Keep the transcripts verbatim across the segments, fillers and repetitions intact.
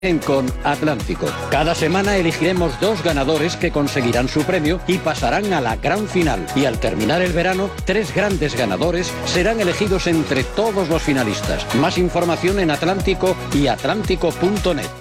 Con Atlántico. Cada semana elegiremos dos ganadores que conseguirán su premio y pasarán a la gran final. Y al terminar el verano, tres grandes ganadores serán elegidos entre todos los finalistas. Más información en Atlántico y atlántico punto net.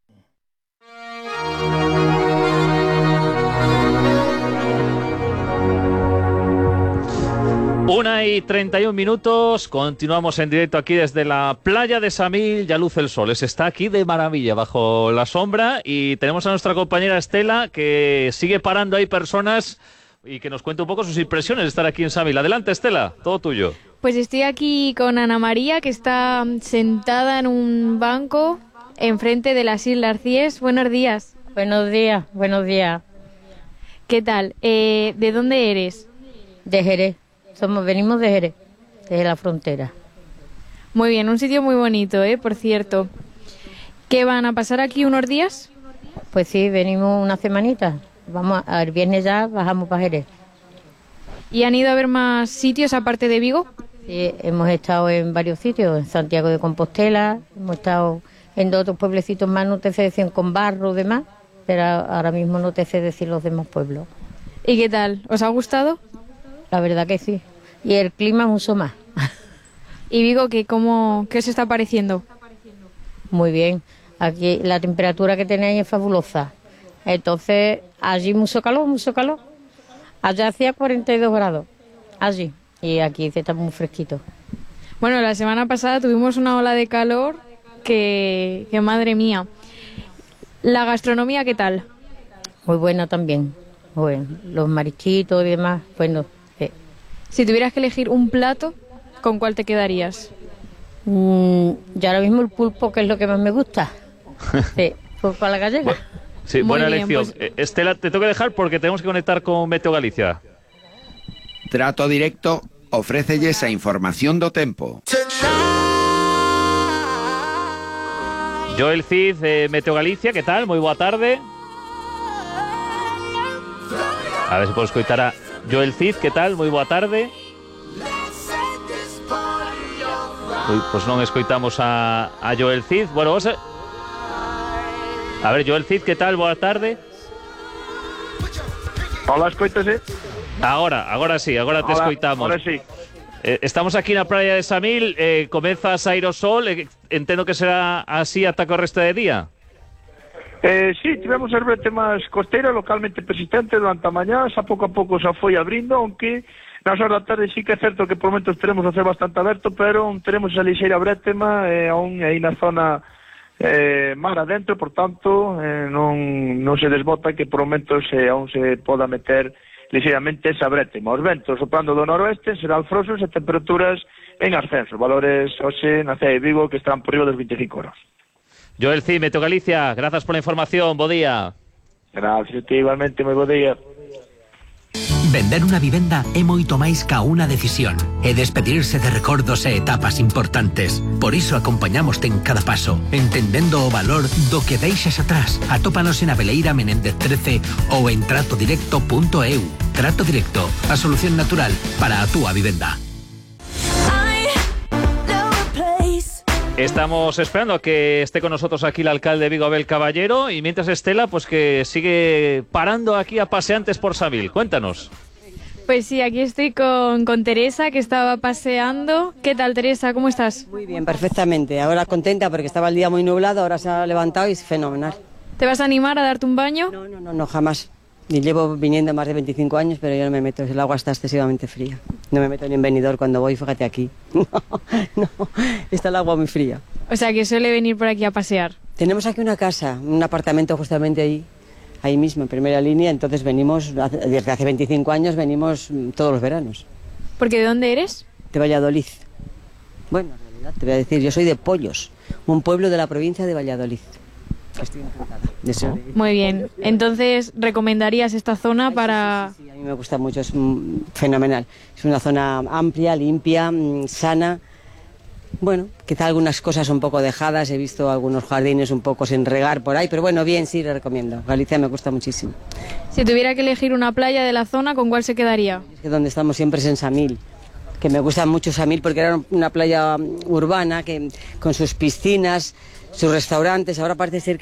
Una y treinta y un minutos, continuamos en directo aquí desde la playa de Samil, ya luce el sol, se está aquí de maravilla bajo la sombra y tenemos a nuestra compañera Estela que sigue parando ahí personas y que nos cuente un poco sus impresiones de estar aquí en Samil. Adelante Estela, todo tuyo. Pues estoy aquí con Ana María que está sentada en un banco enfrente de las Islas Cíes. Buenos días. Buenos días, buenos días. ¿Qué tal? Eh, ¿De dónde eres? De Jerez. Somos, venimos de Jerez, desde la frontera. Muy bien, un sitio muy bonito, ¿eh? Por cierto. ¿Qué van a pasar aquí unos días? Pues sí, venimos una semanita. Vamos a, el viernes ya bajamos para Jerez. ¿Y han ido a ver más sitios aparte de Vigo? Sí, hemos estado en varios sitios, en Santiago de Compostela, hemos estado en otros pueblecitos más, no te sé decir con Barro y demás, pero ahora mismo no te sé decir los demás pueblos. ¿Y qué tal? ¿Os ha gustado? La verdad que sí. Y el clima mucho más. ¿Y Vigo qué, cómo, qué os está pareciendo? Muy bien. Aquí la temperatura que tenéis es fabulosa. Entonces, allí mucho calor, mucho calor. Allá hacía cuarenta y dos grados. Allí. Y aquí está muy fresquito. Bueno, la semana pasada tuvimos una ola de calor que, que madre mía. ¿La gastronomía qué tal? Muy buena también. Bueno, los marisquitos y demás, bueno. Si tuvieras que elegir un plato, ¿con cuál te quedarías? Mm, ya ahora mismo el pulpo, que es lo que más me gusta. Sí, pulpo a la gallega. Sí, Muy buena bien, elección. pues... Estela, te tengo que dejar porque tenemos que conectar con Meteo Galicia. Trato Directo ofrécelle esa información do tempo. Joel Cid, eh, Meteo Galicia, ¿qué tal? Muy boa tarde. A ver si puedo escoitar a Joel Cid, ¿qué tal? Moi boa tarde. Ui, pois non escoitamos a, a Joel Cid. Bueno, vos a... a ver, Joel Cid, ¿qué tal? Boa tarde. Hola, escoítase? Agora, agora sí, agora te Hola, escoitamos. Ahora sí. Eh, estamos aquí na praia de Samil, eh, comeza a sair o sol, eh, entendo que será así ata que o resto de día. Eh, sí, tivemos el brete máis costeiro localmente persistente durante a mañá, xa pouco a pouco xa foi abrindo, aunque nas horas da tarde sí que é certo que por momentos teremos a ser bastante aberto, pero teremos esa lixeira bretema eh, aún aí na zona eh, mar adentro, por tanto eh, non, non se desbota que por momentos eh, aún se poda meter lixeiramente esa bretema. Os ventos soprando do noroeste serán frosos e temperaturas en ascenso, valores hoxe na cidade de Vigo que están por riba dos veinticinco grados. Joel Cid, Meteo Galicia, grazas pola información, bo día. Gracias, ti, igualmente, moi bo día. Vender unha vivenda é moito máis ca unha decisión. É despedirse de recordos e etapas importantes. Por iso acompañamoste en cada paso, entendendo o valor do que deixas atrás. Atópanos en Aveleira Menéndez trece ou en trato directo punto eu. Trato Directo, a solución natural para a túa vivenda. Estamos esperando a que esté con nosotros aquí el alcalde de Vigo, Abel Caballero, y mientras Estela, pues que sigue parando aquí a paseantes por Samil. Cuéntanos. Pues sí, aquí estoy con, con Teresa, que estaba paseando. ¿Qué tal, Teresa? ¿Cómo estás? Muy bien, perfectamente. Ahora contenta porque estaba el día muy nublado, ahora se ha levantado y es fenomenal. ¿Te vas a animar a darte un baño? No, no, no, no, jamás. Y llevo viniendo más de veinticinco años, pero yo no me meto, el agua está excesivamente fría. No me meto ni en Benidorm cuando voy, fíjate aquí. No, no, está el agua muy fría. O sea, que suele venir por aquí a pasear. Tenemos aquí una casa, un apartamento justamente ahí, ahí mismo, en primera línea, entonces venimos, desde hace veinticinco años venimos todos los veranos. ¿Porque de dónde eres? De Valladolid. Bueno, en realidad te voy a decir, yo soy de Pollos, un pueblo de la provincia de Valladolid. Estoy encantada. Deseo de... Muy bien. Entonces, ¿recomendarías esta zona Ay, para...? Sí, sí, sí, a mí me gusta mucho, es mm, fenomenal. Es una zona amplia, limpia, mm, sana. Bueno, quizá algunas cosas un poco dejadas, he visto algunos jardines un poco sin regar por ahí, pero bueno, bien, sí, le recomiendo. Galicia me gusta muchísimo. Si tuviera que elegir una playa de la zona, ¿con cuál se quedaría? Es que donde estamos siempre es en Samil. que me gusta mucho Samil porque era una playa urbana que con sus piscinas, sus restaurantes, ahora parece ser